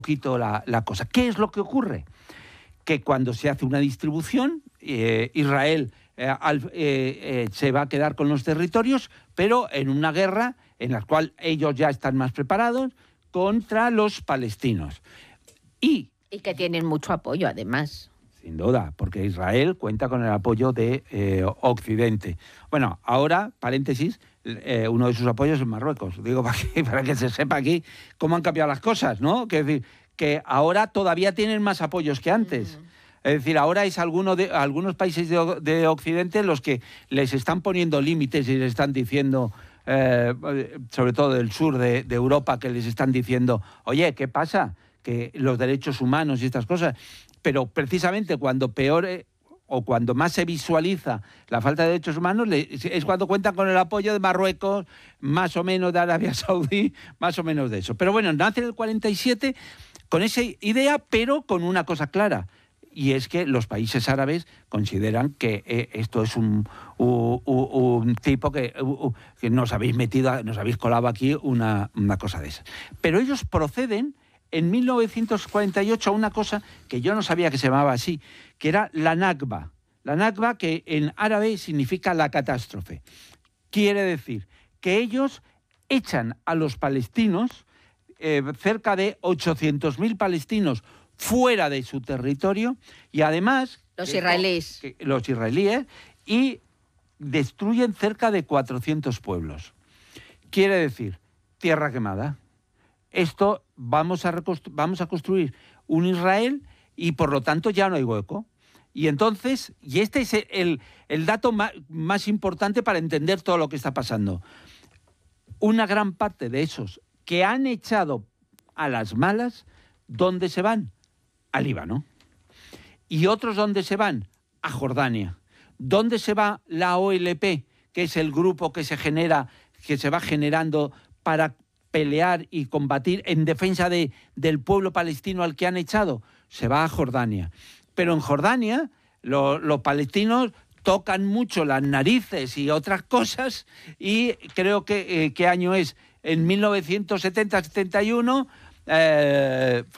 poquito la cosa. ¿Qué es lo que ocurre? Que cuando se hace una distribución, Israel se va a quedar con los territorios, pero en una guerra en la cual ellos ya están más preparados contra los palestinos. Y que tienen mucho apoyo, además. Sin duda, porque Israel cuenta con el apoyo de Occidente. Bueno, ahora, paréntesis, uno de sus apoyos es Marruecos. Digo, para que se sepa aquí cómo han cambiado las cosas, ¿no? Que es decir, que ahora todavía tienen más apoyos que antes. Es decir, ahora es algunos países de Occidente los que les están poniendo límites y les están diciendo, sobre todo del sur de Europa, que les están diciendo, oye, ¿qué pasa? Que los derechos humanos y estas cosas. Pero precisamente cuando peor o cuando más se visualiza la falta de derechos humanos es cuando cuentan con el apoyo de Marruecos, más o menos de Arabia Saudí, más o menos de eso. Pero bueno, nace en el 47 con esa idea, pero con una cosa clara, y es que los países árabes consideran que esto es un tipo que nos habéis metido, nos habéis colado aquí una cosa de esas. Pero ellos proceden en 1948 a una cosa que yo no sabía que se llamaba así, que era la Nakba. La Nakba, que en árabe significa la catástrofe. Quiere decir que ellos echan a los palestinos, cerca de 800.000 palestinos fuera de su territorio, y además... Los israelíes, y destruyen cerca de 400 pueblos. Quiere decir, tierra quemada. Esto vamos a construir un Israel y por lo tanto ya no hay hueco. Y entonces, y este es el dato más importante para entender todo lo que está pasando. Una gran parte de esos que han echado a las malas, ¿dónde se van? A Líbano. Y otros, ¿dónde se van? A Jordania. ¿Dónde se va la OLP, que es el grupo que se va generando para pelear y combatir en defensa del pueblo palestino al que han echado? Se va a Jordania. Pero en Jordania los palestinos tocan mucho las narices y otras cosas, y creo que ¿qué año es? En 1970-71